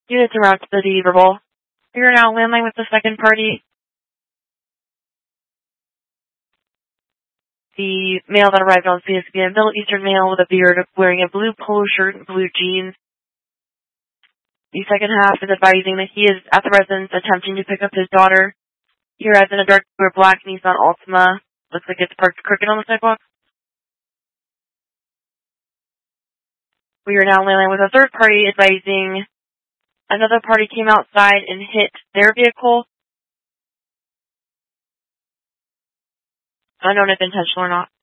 Units en route to the deliverable. We are now landline with the second party. The male that arrived on scene is to be a Middle Eastern male with a beard, wearing a blue polo shirt and blue jeans. The second half is advising that he is at the residence attempting to pick up his daughter. He arrives in a dark blue or black Nissan Altima. Looks like it's parked crooked on the sidewalk. We are now landing with a third party advising another party came outside and hit their vehicle. Unknown if intentional or not.